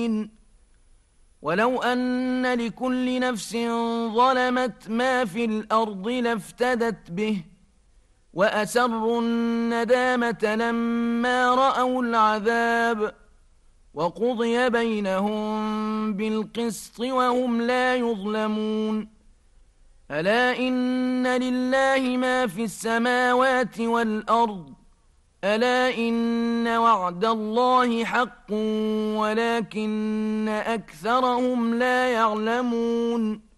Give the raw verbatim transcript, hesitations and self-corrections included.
مبين. ولو أن لكل نفس ظلمت ما في الأرض لافتدت به وأسروا الندامة لما رأوا العذاب وقضي بينهم بالقسط وهم لا يظلمون. ألا إن لله ما في السماوات والأرض ألا إن وعد الله حق ولكن أكثرهم لا يعلمون.